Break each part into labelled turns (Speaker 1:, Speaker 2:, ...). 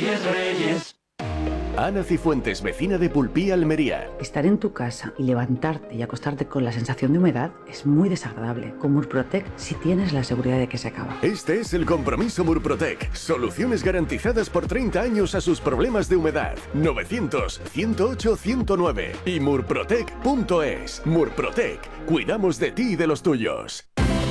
Speaker 1: Reyes, Reyes.
Speaker 2: Ana Cifuentes, vecina de Pulpí, Almería.
Speaker 3: Estar en tu casa y levantarte y acostarte con la sensación de humedad es muy desagradable. Con Murprotec sí tienes la seguridad de que se acaba.
Speaker 2: Este es el compromiso Murprotec. Soluciones garantizadas por 30 años a sus problemas de humedad. 900-108-109 y murprotec.es. Murprotec. Cuidamos de ti y de los tuyos.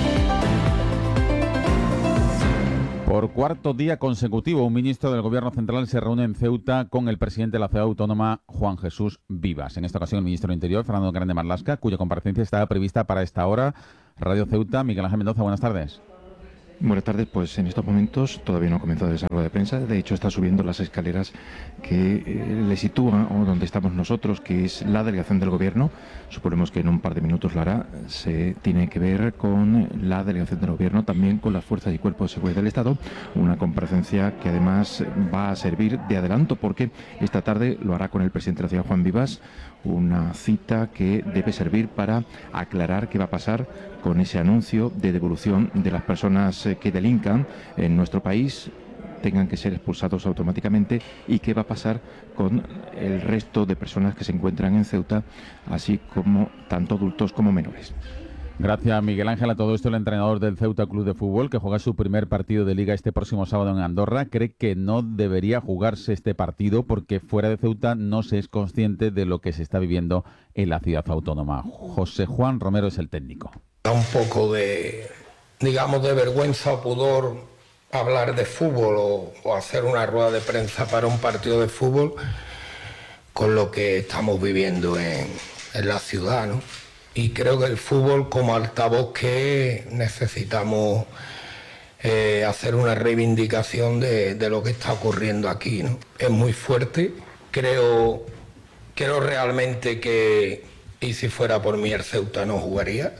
Speaker 4: Por cuarto día consecutivo, un ministro del Gobierno Central se reúne en Ceuta con el presidente de la ciudad autónoma, Juan Jesús Vivas. En esta ocasión, el ministro del Interior, Fernando Grande Marlaska, cuya comparecencia estaba prevista para esta hora. Radio Ceuta, Miguel Ángel Mendoza, buenas tardes.
Speaker 5: Buenas tardes, pues en estos momentos todavía no ha comenzado el desarrollo de prensa, de hecho está subiendo las escaleras que le sitúan o donde estamos nosotros, que es la delegación del Gobierno. Suponemos que en un par de minutos lo hará. Se tiene que ver con la delegación del Gobierno, también con las fuerzas y cuerpos de seguridad del Estado, una comparecencia que además va a servir de adelanto porque esta tarde lo hará con el presidente de la ciudad, Juan Vivas, una cita que debe servir para aclarar qué va a pasar con ese anuncio de devolución de las personas que delincan en nuestro país, tengan que ser expulsados automáticamente, y qué va a pasar con el resto de personas que se encuentran en Ceuta, así como tanto adultos como menores.
Speaker 4: Gracias, Miguel Ángel. A todo esto, el entrenador del Ceuta Club de Fútbol, que juega su primer partido de Liga este próximo sábado en Andorra, cree que no debería jugarse este partido porque fuera de Ceuta no se es consciente de lo que se está viviendo en la ciudad autónoma. José Juan Romero es el técnico.
Speaker 6: Da un poco de, digamos, de vergüenza o pudor hablar de fútbol o hacer una rueda de prensa para un partido de fútbol con lo que estamos viviendo en la ciudad, ¿no? Y creo que el fútbol, como altavoz que necesitamos hacer una reivindicación de lo que está ocurriendo aquí, ¿no? Es muy fuerte. Creo realmente que, y si fuera por mí, el Ceuta no jugaría.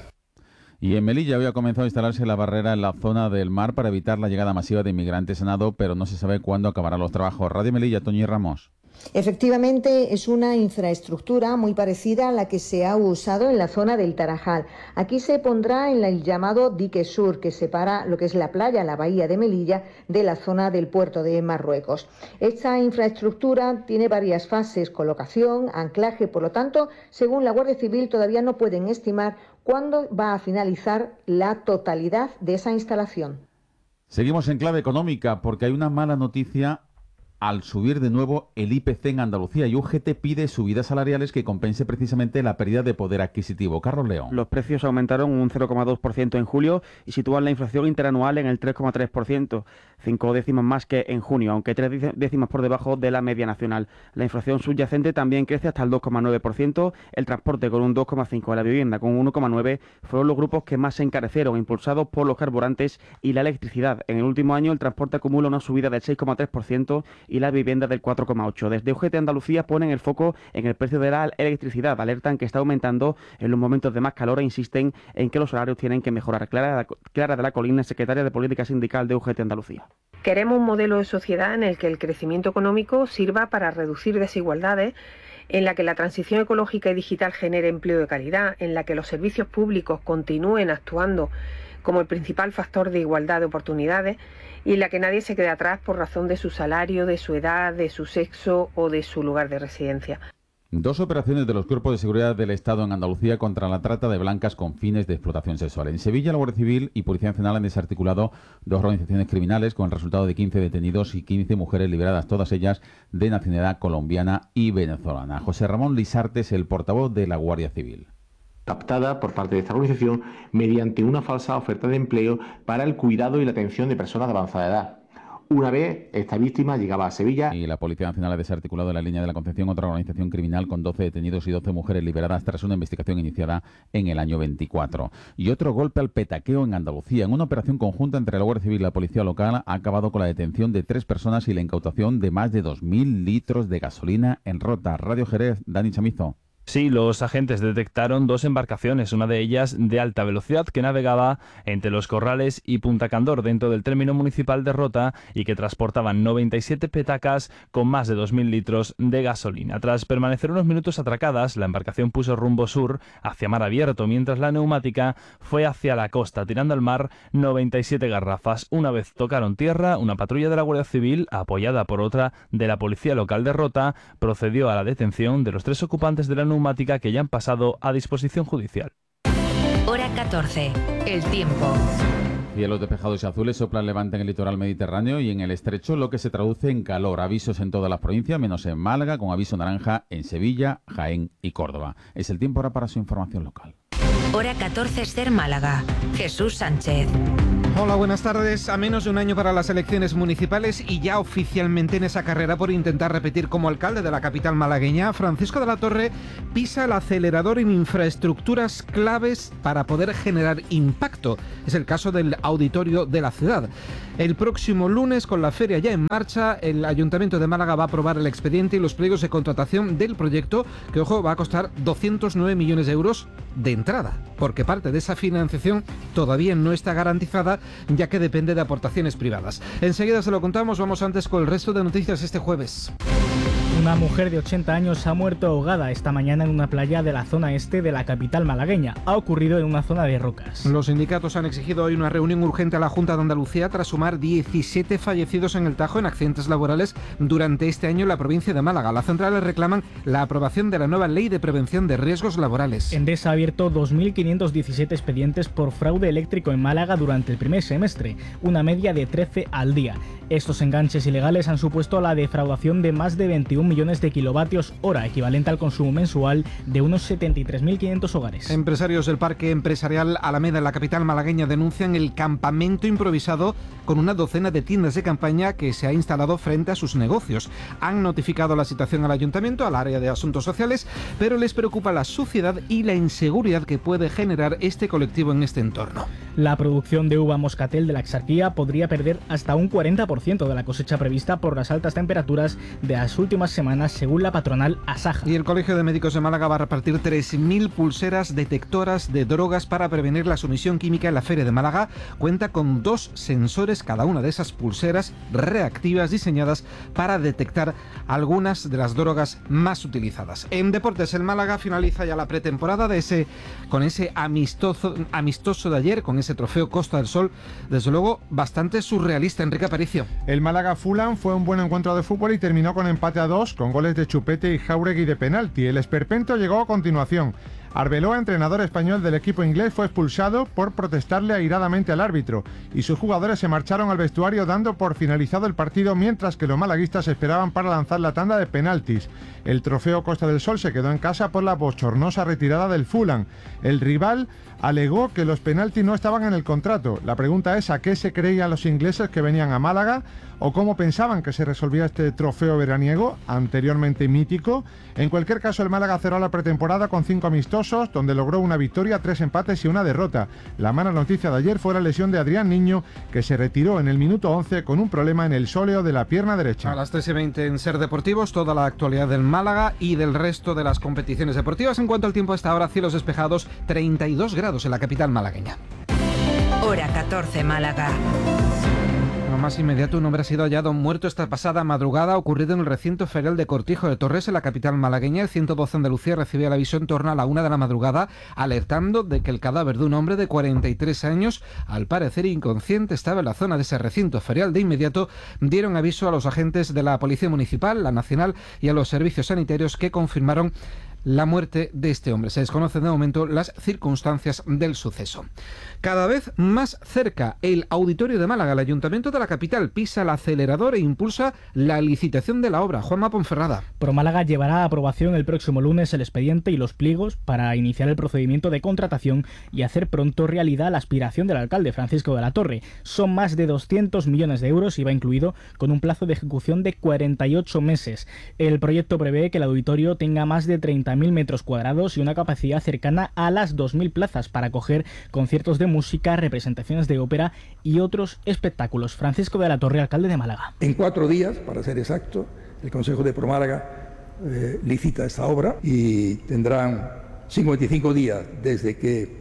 Speaker 4: Y en Melilla hoy ha comenzado a instalarse la barrera en la zona del mar para evitar la llegada masiva de inmigrantes a nado, pero no se sabe cuándo acabarán los trabajos. Radio Melilla, Toñi Ramos.
Speaker 7: Efectivamente, es una infraestructura muy parecida a la que se ha usado en la zona del Tarajal. Aquí se pondrá en el llamado dique sur, que separa lo que es la playa, la bahía de Melilla, de la zona del puerto de Marruecos. Esta infraestructura tiene varias fases: colocación, anclaje. Por lo tanto, según la Guardia Civil, todavía no pueden estimar cuándo va a finalizar la totalidad de esa instalación.
Speaker 4: Seguimos en clave económica porque hay una mala noticia al subir de nuevo el IPC en Andalucía, y UGT pide subidas salariales que compense precisamente la pérdida de poder adquisitivo. Carlos León.
Speaker 8: Los precios aumentaron un 0,2% en julio y sitúan la inflación interanual en el 3,3%, 5 décimas más que en junio, aunque 3 décimas por debajo de la media nacional. La inflación subyacente también crece hasta el 2,9%, el transporte con un 2,5%, la vivienda con un 1,9%, fueron los grupos que más se encarecieron, impulsados por los carburantes y la electricidad. En el último año el transporte acumula una subida del 6,3% y la vivienda del 4,8%. Desde UGT Andalucía ponen el foco en el precio de la electricidad, alertan que está aumentando en los momentos de más calor e insisten en que los salarios tienen que mejorar. Clara de la Colina, secretaria de Política Sindical de UGT Andalucía.
Speaker 9: Queremos un modelo de sociedad en el que el crecimiento económico sirva para reducir desigualdades, en la que la transición ecológica y digital genere empleo de calidad, en la que los servicios públicos continúen actuando como el principal factor de igualdad de oportunidades y en la que nadie se quede atrás por razón de su salario, de su edad, de su sexo o de su lugar de residencia.
Speaker 4: Dos operaciones de los cuerpos de seguridad del Estado en Andalucía contra la trata de blancas con fines de explotación sexual. En Sevilla, la Guardia Civil y Policía Nacional han desarticulado dos organizaciones criminales con el resultado de 15 detenidos y 15 mujeres liberadas, todas ellas de nacionalidad colombiana y venezolana. José Ramón Lisartes, el portavoz de la Guardia Civil.
Speaker 10: Captada por parte de esta organización mediante una falsa oferta de empleo para el cuidado y la atención de personas de avanzada edad. Una vez esta víctima llegaba a Sevilla.
Speaker 4: Y la Policía Nacional ha desarticulado en la línea de la Concepción otra organización criminal con 12 detenidos y 12 mujeres liberadas tras una investigación iniciada en el año 24. Y otro golpe al petaqueo en Andalucía. En una operación conjunta entre la Guardia Civil y la Policía Local ha acabado con la detención de 3 personas y la incautación de más de 2.000 litros de gasolina en Rota. Radio Jerez, Dani Chamizo.
Speaker 1: Sí, los agentes detectaron 2 embarcaciones, una de ellas de alta velocidad que navegaba entre Los Corrales y Punta Candor dentro del término municipal de Rota y que transportaban 97 petacas con más de 2.000 litros de gasolina. Tras permanecer unos minutos atracadas, la embarcación puso rumbo sur hacia mar abierto, mientras la neumática fue hacia la costa, tirando al mar 97 garrafas. Una vez tocaron tierra, una patrulla de la Guardia Civil, apoyada por otra de la Policía Local de Rota, procedió a la detención de los 3 ocupantes de la neumática que ya han pasado a disposición judicial.
Speaker 11: Hora 14. El tiempo.
Speaker 4: Cielos despejados y azules, sopla el levante en el litoral mediterráneo y en el estrecho, lo que se traduce en calor. Avisos en todas las provincias, menos en Málaga, con aviso naranja en Sevilla, Jaén y Córdoba. Es el tiempo ahora para su información local.
Speaker 11: Hora 14, Ser Málaga. Jesús Sánchez.
Speaker 12: Hola, buenas tardes. A menos de un año para las elecciones municipales y ya oficialmente en esa carrera por intentar repetir como alcalde de la capital malagueña, Francisco de la Torre pisa el acelerador en infraestructuras claves para poder generar impacto. Es el caso del auditorio de la ciudad. El próximo lunes, con la feria ya en marcha, el Ayuntamiento de Málaga va a aprobar el expediente y los pliegos de contratación del proyecto, que, ojo, va a costar 209 millones de euros de entrada, porque parte de esa financiación todavía no está garantizada, ya que depende de aportaciones privadas. Enseguida se lo contamos, vamos antes con el resto de noticias este jueves.
Speaker 13: Una mujer de 80 años ha muerto ahogada esta mañana en una playa de la zona este de la capital malagueña. Ha ocurrido en una zona de rocas.
Speaker 12: Los sindicatos han exigido hoy una reunión urgente a la Junta de Andalucía tras sumar 17 fallecidos en el Tajo en accidentes laborales durante este año en la provincia de Málaga. Las centrales reclaman la aprobación de la nueva Ley de Prevención de Riesgos Laborales.
Speaker 13: Endesa ha abierto 2.517 expedientes por fraude eléctrico en Málaga durante el primer semestre, una media de 13 al día. Estos enganches ilegales han supuesto la defraudación de más de 21 millones de kilovatios hora, equivalente al consumo mensual de unos 73.500 hogares.
Speaker 12: Empresarios del Parque Empresarial Alameda en la capital malagueña denuncian el campamento improvisado con una docena de tiendas de campaña que se ha instalado frente a sus negocios. Han notificado la situación al Ayuntamiento, al área de Asuntos Sociales, pero les preocupa la suciedad y la inseguridad que puede generar este colectivo en este entorno.
Speaker 13: La producción de uva moscatel de la Exarquía podría perder hasta un 40% de la cosecha prevista por las altas temperaturas de las últimas semanas, según la patronal Asaja.
Speaker 12: Y el Colegio de Médicos de Málaga va a repartir 3.000 pulseras detectoras de drogas para prevenir la sumisión química en la Feria de Málaga. Cuenta con 2 sensores, cada una de esas pulseras reactivas diseñadas para detectar algunas de las drogas más utilizadas. En deportes, el Málaga finaliza ya la pretemporada con ese amistoso de ayer, con ese trofeo Costa del Sol, desde luego bastante surrealista. Enrique Aparicio.
Speaker 14: El Málaga-Fulham fue un buen encuentro de fútbol y terminó con empate a 2, con goles de Chupete y Jáuregui de penalti. El esperpento llegó a continuación. Arbeloa, entrenador español del equipo inglés, fue expulsado por protestarle airadamente al árbitro y sus jugadores se marcharon al vestuario dando por finalizado el partido, mientras que los malaguistas esperaban para lanzar la tanda de penaltis. El trofeo Costa del Sol se quedó en casa por la bochornosa retirada del Fulham. El rival alegó que los penaltis no estaban en el contrato. La pregunta es: ¿a qué se creían los ingleses que venían a Málaga? ¿O cómo pensaban que se resolvía este trofeo veraniego, anteriormente mítico? En cualquier caso, el Málaga cerró la pretemporada con 5 amistosos, donde logró una victoria, 3 empates y una derrota. La mala noticia de ayer fue la lesión de Adrián Niño, que se retiró en el minuto 11 con un problema en el sóleo de la pierna derecha.
Speaker 12: A las 3:20 en Ser Deportivos, toda la actualidad del Málaga y del resto de las competiciones deportivas. En cuanto al tiempo, hasta ahora cielos despejados, 32 grados en la capital malagueña.
Speaker 11: Hora 14, Málaga.
Speaker 12: Más inmediato, un hombre ha sido hallado muerto esta pasada madrugada, ocurrido en el recinto ferial de Cortijo de Torres, en la capital malagueña. El 112 Andalucía recibió el aviso en torno a la 1 de la madrugada, alertando de que el cadáver de un hombre de 43 años, al parecer inconsciente, estaba en la zona de ese recinto ferial. De inmediato dieron aviso a los agentes de la Policía Municipal, la Nacional y a los servicios sanitarios, que confirmaron la muerte de este hombre. Se desconocen de momento las circunstancias del suceso. Cada vez más cerca, el Auditorio de Málaga. El Ayuntamiento de la capital pisa el acelerador e impulsa la licitación de la obra. Juanma Ponferrada.
Speaker 13: Promálaga llevará a aprobación el próximo lunes el expediente y los pliegos para iniciar el procedimiento de contratación y hacer pronto realidad la aspiración del alcalde Francisco de la Torre. Son más de 200 millones de euros y va incluido con un plazo de ejecución de 48 meses. El proyecto prevé que el auditorio tenga más de 30.000 metros cuadrados y una capacidad cercana a las 2.000 plazas para acoger conciertos de música, representaciones de ópera y otros espectáculos. Francisco de la Torre, alcalde de Málaga.
Speaker 15: En 4 días, para ser exacto, el Consejo de Promálaga licita esta obra y tendrán 55 días desde que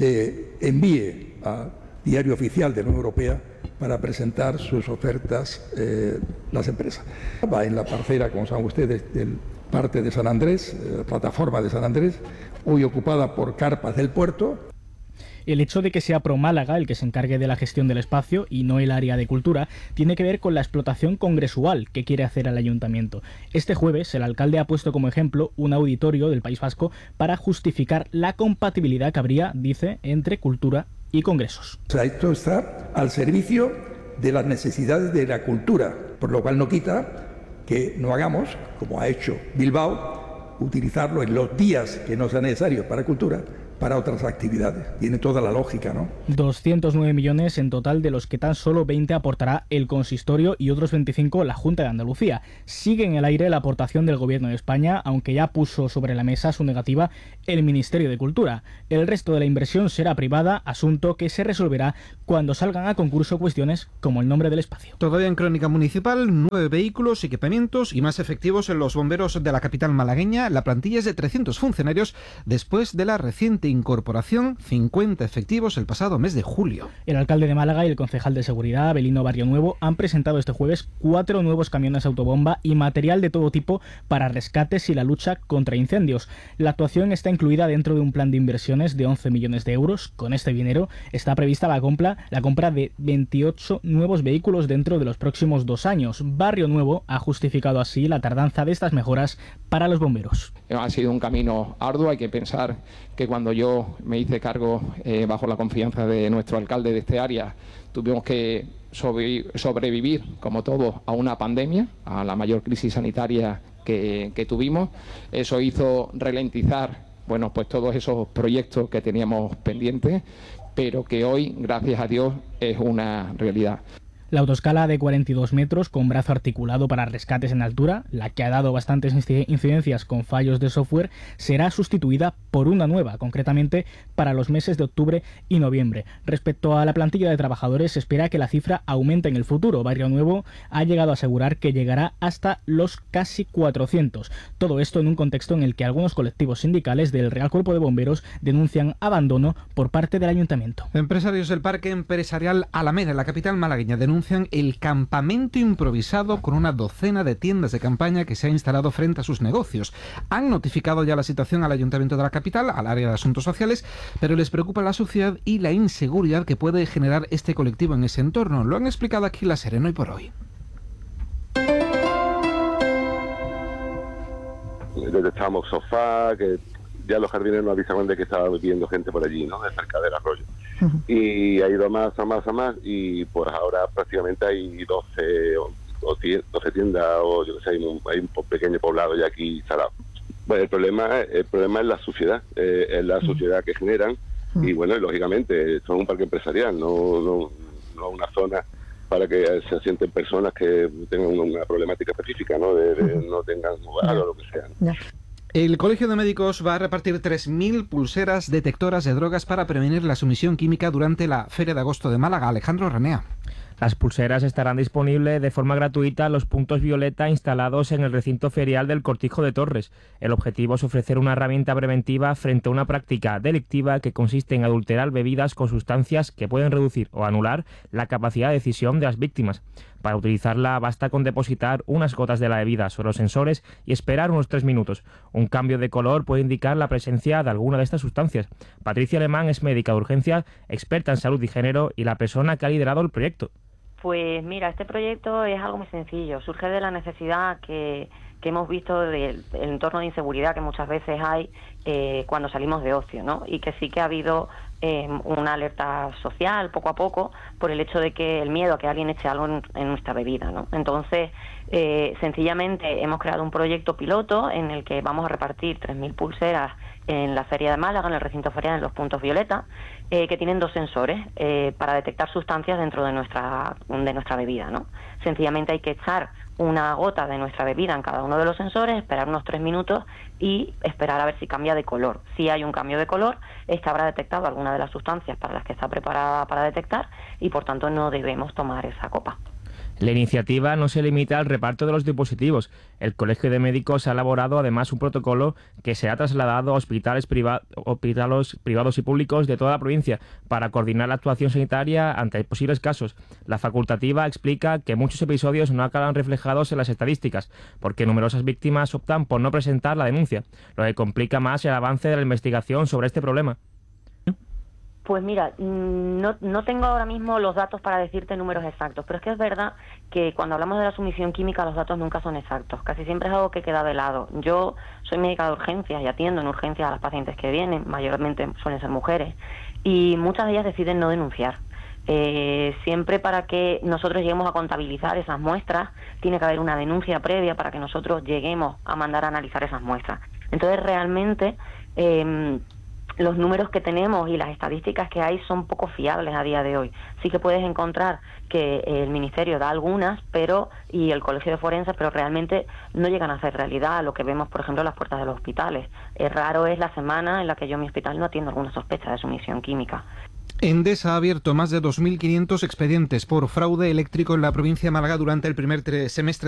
Speaker 15: se envíe a Diario Oficial de la Unión Europea para presentar sus ofertas las empresas. Va en la parcela, como saben ustedes, del parte de San Andrés, plataforma de San Andrés, hoy ocupada por carpas del puerto.
Speaker 13: El hecho de que sea ProMálaga el que se encargue de la gestión del espacio y no el área de cultura tiene que ver con la explotación congresual que quiere hacer el ayuntamiento. Este jueves el alcalde ha puesto como ejemplo un auditorio del País Vasco para justificar la compatibilidad que habría, dice, entre cultura y congresos.
Speaker 15: O sea, esto está al servicio de las necesidades de la cultura, por lo cual no quita que no hagamos, como ha hecho Bilbao, utilizarlo en los días que no sea necesario para cultura, para otras actividades. Tiene toda la lógica, ¿no?
Speaker 13: 209 millones en total, de los que tan solo 20 aportará el consistorio y otros 25 la Junta de Andalucía. Sigue en el aire la aportación del Gobierno de España, aunque ya puso sobre la mesa su negativa el Ministerio de Cultura. El resto de la inversión será privada, asunto que se resolverá cuando salgan a concurso cuestiones como el nombre del espacio.
Speaker 12: Todavía en crónica municipal, 9 vehículos, equipamientos y más efectivos en los bomberos de la capital malagueña. La plantilla es de 300 funcionarios después de la reciente incorporación, 50 efectivos el pasado mes de julio.
Speaker 13: El alcalde de Málaga y el concejal de seguridad, Abelino Barrio Nuevo, han presentado este jueves 4 nuevos camiones autobomba y material de todo tipo para rescates y la lucha contra incendios. La actuación está incluida dentro de un plan de inversiones de 11 millones de euros. Con este dinero está prevista la compra de 28 nuevos vehículos dentro de los próximos 2 años. Barrio Nuevo ha justificado así la tardanza de estas mejoras para los bomberos.
Speaker 16: Ha sido un camino arduo. Hay que pensar que cuando yo me hice cargo, bajo la confianza de nuestro alcalde de este área, tuvimos que sobrevivir, como todos, a una pandemia, a la mayor crisis sanitaria que tuvimos. Eso hizo ralentizar, pues todos esos proyectos que teníamos pendientes, pero que hoy, gracias a Dios, es una realidad.
Speaker 13: La autoescala de 42 metros con brazo articulado para rescates en altura, la que ha dado bastantes incidencias con fallos de software, será sustituida por una nueva, concretamente para los meses de octubre y noviembre. Respecto a la plantilla de trabajadores, se espera que la cifra aumente en el futuro. Barrio Nuevo ha llegado a asegurar que llegará hasta los casi 400. Todo esto en un contexto en el que algunos colectivos sindicales del Real Cuerpo de Bomberos denuncian abandono por parte del ayuntamiento.
Speaker 12: Empresarios del Parque Empresarial Alameda, en la capital malagueña, denuncian el campamento improvisado con una docena de tiendas de campaña que se ha instalado frente a sus negocios. Han notificado ya la situación al Ayuntamiento de la capital, al área de Asuntos Sociales, pero les preocupa la suciedad y la inseguridad que puede generar este colectivo en ese entorno. Lo han explicado aquí La Serena Hoy por Hoy.
Speaker 17: Detectamos sofá, que ya los jardineros nos avisaban de que estaba viviendo gente por allí, ¿no? Cerca del arroyo. Y ha ido a más y pues ahora prácticamente hay 12 tiendas, o yo que sé, hay un pequeño poblado ya aquí instalado. Bueno, el problema es la suciedad, es la suciedad que generan, y bueno, lógicamente son un parque empresarial, no una zona para que se asienten personas que tengan una problemática específica, ¿no? De no tengan hogar o lo que sea, ¿no?
Speaker 12: El Colegio de Médicos va a repartir 3.000 pulseras detectoras de drogas para prevenir la sumisión química durante la Feria de Agosto de Málaga. Alejandro Ranea.
Speaker 18: Las pulseras estarán disponibles de forma gratuita en los puntos violeta instalados en el recinto ferial del Cortijo de Torres. El objetivo es ofrecer una herramienta preventiva frente a una práctica delictiva que consiste en adulterar bebidas con sustancias que pueden reducir o anular la capacidad de decisión de las víctimas. Para utilizarla basta con depositar unas gotas de la bebida sobre los sensores y esperar unos 3 minutos. Un cambio de color puede indicar la presencia de alguna de estas sustancias. Patricia Alemán es médica de urgencia, experta en salud y género y la persona que ha liderado el proyecto.
Speaker 19: Pues mira, este proyecto es algo muy sencillo. Surge de la necesidad que hemos visto del entorno de inseguridad que muchas veces hay cuando salimos de ocio, ¿no? Y que sí que ha habido una alerta social poco a poco por el hecho de que el miedo a que alguien eche algo en nuestra bebida, ¿no? Entonces, sencillamente hemos creado un proyecto piloto en el que vamos a repartir 3.000 pulseras en la Feria de Málaga, en el recinto ferial, en los puntos violeta, que tienen 2 sensores para detectar sustancias dentro de nuestra bebida, ¿no? Sencillamente hay que echar una gota de nuestra bebida en cada uno de los sensores, esperar unos 3 minutos y esperar a ver si cambia de color. Si hay un cambio de color, esta habrá detectado alguna de las sustancias para las que está preparada para detectar y por tanto no debemos tomar esa copa.
Speaker 18: La iniciativa no se limita al reparto de los dispositivos. El Colegio de Médicos ha elaborado además un protocolo que se ha trasladado a hospitales privados y públicos de toda la provincia para coordinar la actuación sanitaria ante posibles casos. La facultativa explica que muchos episodios no acaban reflejados en las estadísticas porque numerosas víctimas optan por no presentar la denuncia, lo que complica más el avance de la investigación sobre este problema.
Speaker 19: Pues mira, no tengo ahora mismo los datos para decirte números exactos, pero es que es verdad que cuando hablamos de la sumisión química los datos nunca son exactos, casi siempre es algo que queda de lado. Yo soy médica de urgencias y atiendo en urgencias a las pacientes que vienen, mayormente suelen ser mujeres, y muchas de ellas deciden no denunciar. Siempre para que nosotros lleguemos a contabilizar esas muestras, tiene que haber una denuncia previa para que nosotros lleguemos a mandar a analizar esas muestras. Entonces realmente los números que tenemos y las estadísticas que hay son poco fiables a día de hoy. Sí que puedes encontrar que el Ministerio da algunas, y el Colegio de Forenses, pero realmente no llegan a ser realidad lo que vemos, por ejemplo, en las puertas de los hospitales. Raro es la semana en la que yo en mi hospital no atiendo alguna sospecha de sumisión química.
Speaker 12: Endesa ha abierto más de 2.500 expedientes por fraude eléctrico en la provincia de Málaga durante el primer semestre